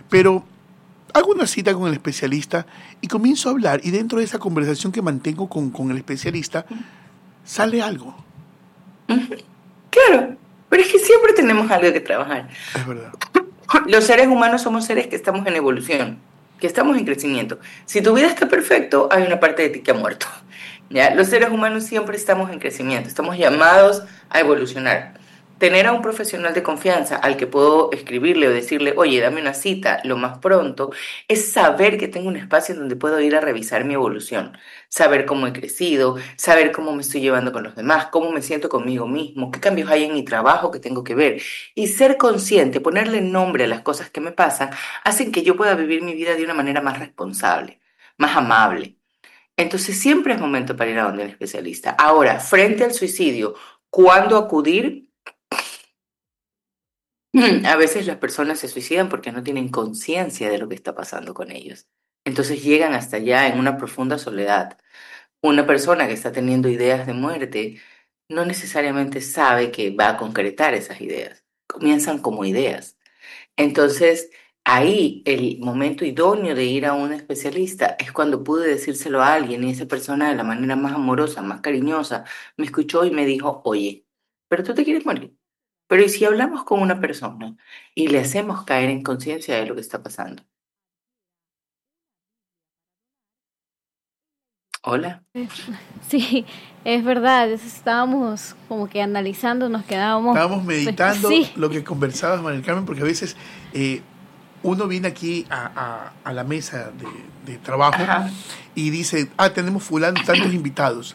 Pero hago una cita con el especialista y comienzo a hablar, y dentro de esa conversación que mantengo con el especialista, sale algo. Claro, pero es que siempre tenemos algo que trabajar. Es verdad. Los seres humanos somos seres que estamos en evolución, que estamos en crecimiento. Si tu vida está perfecto, hay una parte de ti que ha muerto. ¿Ya? Los seres humanos siempre estamos en crecimiento, estamos llamados a evolucionar. Tener a un profesional de confianza al que puedo escribirle o decirle, oye, dame una cita lo más pronto, es saber que tengo un espacio donde puedo ir a revisar mi evolución, saber cómo he crecido, saber cómo me estoy llevando con los demás, cómo me siento conmigo mismo, qué cambios hay en mi trabajo que tengo que ver. Y ser consciente, ponerle nombre a las cosas que me pasan, hacen que yo pueda vivir mi vida de una manera más responsable, más amable. Entonces siempre es momento para ir a donde el especialista. Ahora, frente al suicidio, ¿cuándo acudir? A veces las personas se suicidan porque no tienen conciencia de lo que está pasando con ellos. Entonces llegan hasta allá en una profunda soledad. Una persona que está teniendo ideas de muerte no necesariamente sabe que va a concretar esas ideas. Comienzan como ideas. Entonces, ahí el momento idóneo de ir a un especialista es cuando pude decírselo a alguien y esa persona de la manera más amorosa, más cariñosa, me escuchó y me dijo, oye, pero tú te quieres morir. Pero ¿y si hablamos con una persona y le hacemos caer en conciencia de lo que está pasando? Hola. Sí, es verdad, estábamos como que analizando, nos quedábamos... Estábamos meditando Sí, lo que conversabas, María del Carmen, porque a veces uno viene aquí a la mesa de trabajo Ajá. y dice, tenemos fulano, tantos invitados.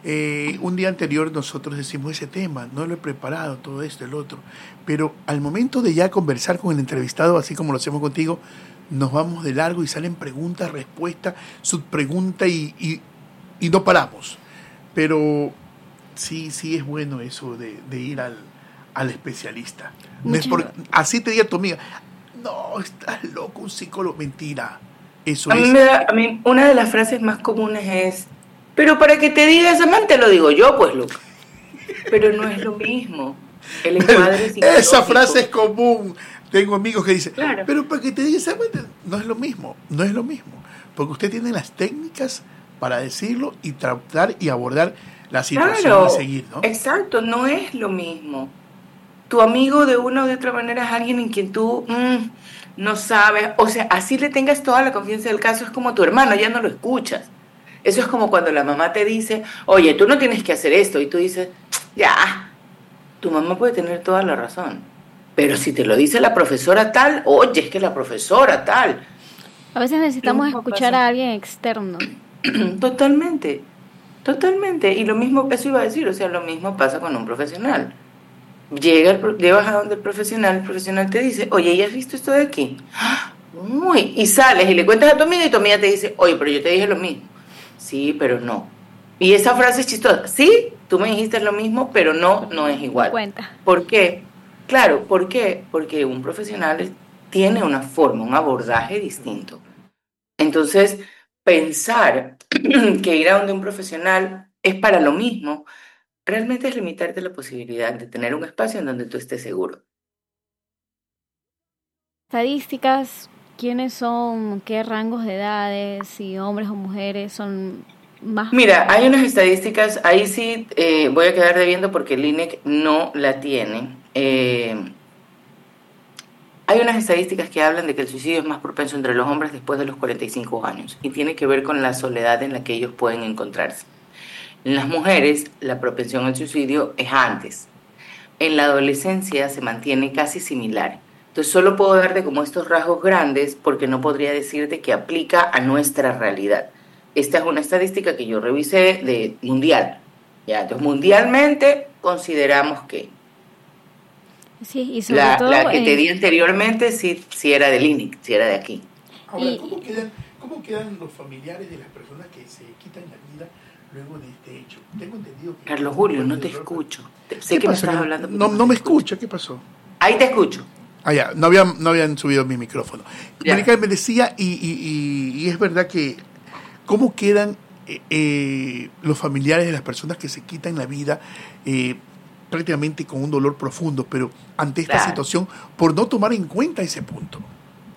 Un día anterior nosotros decimos ese tema, no lo he preparado, todo esto, el otro. Pero al momento de ya conversar con el entrevistado, así como lo hacemos contigo, nos vamos de largo y salen preguntas, respuestas, subpregunta y no paramos. Pero sí es bueno eso de ir al especialista. No es así te diga tu amiga, no, estás loco, un psicólogo. Mentira. Eso es. A mí una de las frases más comunes es, pero para que te diga esa man te lo digo yo, pues loco. Pero no es lo mismo. El encuadre psicológico. Esa frase es común. Tengo amigos que dicen, Claro. pero para que te diga esa no es lo mismo, no es lo mismo. Porque usted tiene las técnicas para decirlo y tratar y abordar la situación Claro, a seguir, ¿no? exacto, no es lo mismo. Tu amigo de una o de otra manera es alguien en quien tú no sabes, o sea, así le tengas toda la confianza del caso, es como tu hermano, ya no lo escuchas. Eso es como cuando la mamá te dice, oye, tú no tienes que hacer esto, y tú dices, ya, tu mamá puede tener toda la razón, pero si te lo dice la profesora tal, oye, es que la profesora tal. a veces necesitamos Mismo escuchar pasa. a alguien externo. Totalmente, totalmente, y lo mismo, eso iba a decir, o sea, lo mismo pasa con un profesional. Llevas a donde el profesional te dice, oye, ¿ya has visto esto de aquí? Uy, y sales y le cuentas a tu amiga y tu amiga te dice, oye, pero yo te dije lo mismo. Sí, pero no. Y esa frase es chistosa. Sí, tú me dijiste lo mismo, pero no es No igual. cuenta. ¿Por qué? Claro, ¿por qué? Porque un profesional tiene una forma, un abordaje distinto. Entonces, pensar que ir a donde un profesional es para lo mismo, realmente es limitarte la posibilidad de tener un espacio en donde tú estés seguro. Estadísticas, ¿quiénes son, qué rangos de edades, si hombres o mujeres son más... Mira, hay unas estadísticas, ahí sí voy a quedar debiendo porque el INEC no la tiene. Hay unas estadísticas que hablan de que el suicidio es más propenso entre los hombres después de los 45 años y tiene que ver con la soledad en la que ellos pueden encontrarse. En las mujeres, la propensión al suicidio es antes. En la adolescencia se mantiene casi similar. Entonces solo puedo darte como estos rasgos grandes porque no podría decirte que aplica a nuestra realidad. Esta es una estadística que yo revisé de mundial. ¿Ya? Entonces mundialmente consideramos que Sí, y sobre todo... la que te di anteriormente sí era del INIC, sí era de aquí. Ahora, y, ¿cómo quedan los familiares de las personas que se quitan la vida luego de este hecho? Tengo entendido que... Carlos Julio, no te escucho. Sé ¿Qué que me pasa? estás hablando. No me escucha, ¿qué pasó? Ahí te escucho. Ya, no habían subido mi micrófono. Ya. Mónica me decía, y es verdad que, ¿cómo quedan los familiares de las personas que se quitan la vida prácticamente con un dolor profundo, pero ante esta Claro. situación, por no tomar en cuenta ese punto?